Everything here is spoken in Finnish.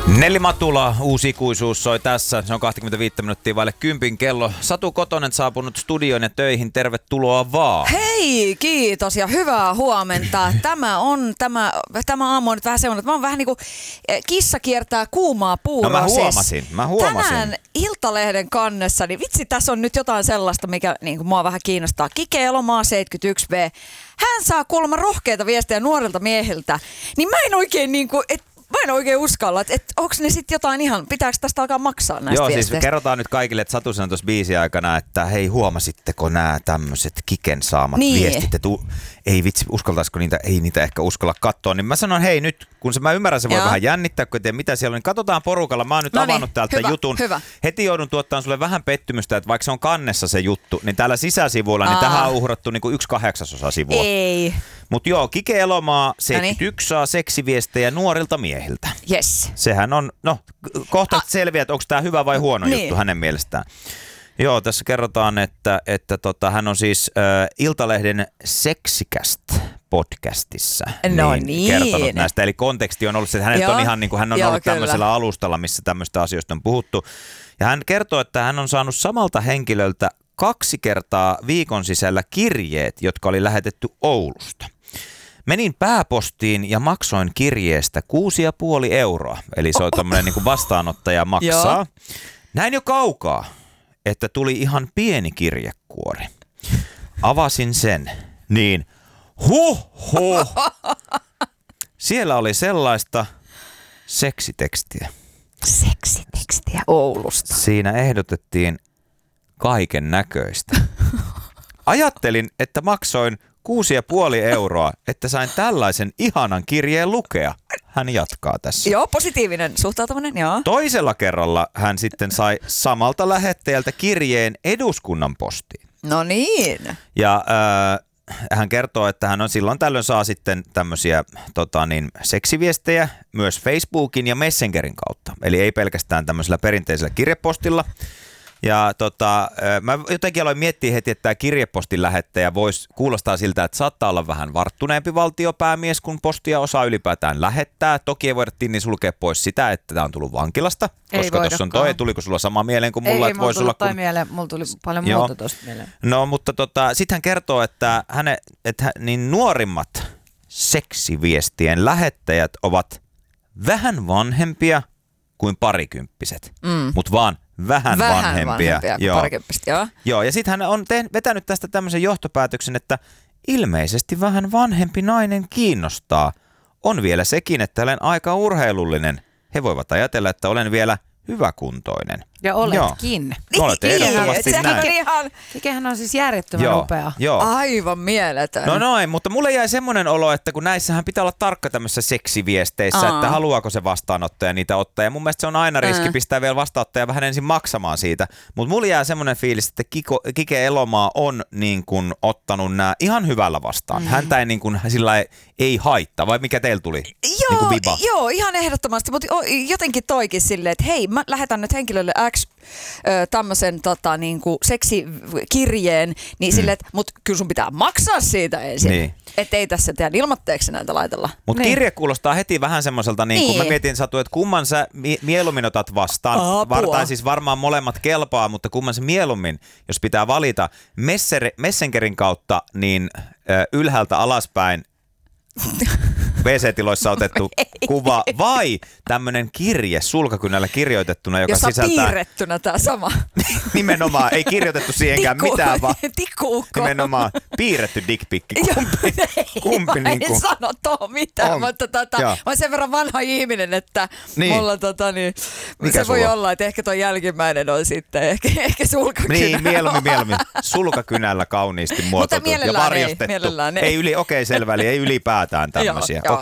Nelli Matula, uusi ikuisuus soi tässä. Se on 25 minuuttia vaille 10 kello. Satu Kotonen saapunut studioon ja töihin. Tervetuloa vaan. Hei, kiitos ja hyvää huomenta. Tämä aamu on nyt vähän semmoinen, että mä oon vähän niin kuin kissa kiertää kuumaa puuroa. No mä huomasin. Tänään Iltalehden kannessa, niin vitsi, tässä on nyt jotain sellaista, mikä niin kuin mua vähän kiinnostaa. Kike Elomaa 71B. Hän saa kuulemma rohkeita viestejä nuorilta miehiltä. Niin mä en oikein uskalla, että onko ne sitten jotain ihan, pitääkö tästä alkaa maksaa näistä viesteistä? Siis kerrotaan nyt kaikille, että Satu sanoi tuossa biisin aikana, että hei, huomasitteko nämä tämmöiset Kiken saamat viestit, että ei vitsi, uskaltaisiko niitä, ei niitä ehkä uskalla katsoa, niin mä sanon hei nyt, kun mä ymmärrän, se voi vähän jännittää, kun ei tiedä mitä siellä on, niin katsotaan porukalla, mä oon nyt avannut täältä jutun. Hyvä. Heti joudun tuottamaan sulle vähän pettymystä, että vaikka se on kannessa se juttu, niin täällä sisäsivuilla, niin tähän on uhrattu niin kuin 1/8 sivua. Ei. Mutta joo, Kike Elomaa 71 saa seksiviestejä nuorilta miehiltä. Yes. Sehän on, kohta selviää, että onko tämä hyvä vai huono juttu hänen mielestään. Joo, tässä kerrotaan, että hän on siis Iltalehden Seksikäst podcastissa kertonut näistä. Eli konteksti on ollut se, että hänet on ihan niin kuin hän on ollut tämmöisellä alustalla, missä tämmöistä asioista on puhuttu. Ja hän kertoo, että hän on saanut samalta henkilöltä 2 kertaa viikon sisällä kirjeet, jotka oli lähetetty Oulusta. Menin pääpostiin ja maksoin kirjeestä 6,5 €. Eli se on tämmöinen niin kuin vastaanottaja maksaa. Näin jo kaukaa, että tuli ihan pieni kirjekuori. Avasin sen, niin siellä oli sellaista seksitekstiä. Seksitekstiä Oulusta. Siinä ehdotettiin kaiken näköistä. Ajattelin, että maksoin 6,5 €, että sain tällaisen ihanan kirjeen lukea. Hän jatkaa tässä. Joo, positiivinen suhtautuminen, joo. Toisella kerralla hän sitten sai samalta lähettäjältä kirjeen eduskunnan postiin. No niin. Ja hän kertoo, että hän on silloin tällöin saa sitten tämmöisiä seksiviestejä myös Facebookin ja Messengerin kautta. Eli ei pelkästään tämmöisellä perinteisellä kirjepostilla. Ja mä jotenkin aloin miettiä heti, että tämä kirjepostin lähettäjä voisi kuulostaa siltä, että saattaa olla vähän varttuneempi valtiopäämies, kun postia osaa ylipäätään lähettää. Toki ei voida sulkea pois sitä, että tämä on tullut vankilasta, koska tuossa on tuliko sulla sama mieleen kuin mulla? Ei mulla tullut toi mieleen, mulla tuli paljon muuta tuosta mieleen. No, mutta sitten hän kertoo, että niin nuorimmat seksiviestien lähettäjät ovat vähän vanhempia kuin parikymppiset, mutta vaan vähän vanhempia kuin parikymppiset, Joo, ja sitten hän on vetänyt tästä tämmöisen johtopäätöksen, että ilmeisesti vähän vanhempi nainen kiinnostaa. On vielä sekin, että olen aika urheilullinen. He voivat ajatella, että olen vielä hyväkuntoinen. Ja oletkin. Olet ehdottomasti näin. Kikehän on siis järjettömän upea. Joo. Aivan mieletön. No noin, mutta mulle jäi semmoinen olo, että kun näissähän pitää olla tarkka tämmöisissä seksiviesteissä, että haluaako se vastaanottaja niitä ottaa. Ja mun mielestä se on aina riski pistää vielä vastaanottaja vähän ensin maksamaan siitä. Mutta mulle jää semmoinen fiilis, että Kike Elomaa on niin kuin ottanut nämä ihan hyvällä vastaan. Häntä ei niin kuin sillä ei haittaa, vai mikä teillä tuli? Joo, ihan ehdottomasti, mutta jotenkin toikin silleen, että hei, mä lähetän nyt henkilölle X tämmöisen niinku seksikirjeen, niin silleen, että mut kyllä sun pitää maksaa siitä ensin. Niin. Että ei tässä tehdä ilmatteeksi näitä laitella. Mutta kirje kuulostaa heti vähän semmoiselta, niin kuin mä mietin Satu, että kumman sä mieluummin otat vastaan. Tai siis varmaan molemmat kelpaa, mutta kumman se mieluummin, jos pitää valita Messengerin kautta, niin ylhäältä alaspäin WC-tiloissa otettu kuva vai tämmöinen kirje sulkakynällä kirjoitettuna, joka jossa sisältää... Jossa piirrettynä tämä sama. Nimenomaan, ei kirjoitettu siihenkään mitään, vaan tikkuukko. Nimenomaan piirretty dickpikki. Kumpi mä en sano tuohon mitään, mutta mä oon sen verran vanha ihminen, että mulla se voi olla, että ehkä tuo jälkimmäinen on sitten ehkä sulkakynä. Niin, mieluummin. Sulkakynällä kauniisti muotoiltu ja varjostettu. Mielellään ei. Selvä, eli ei ylipäätään tämmöisiä.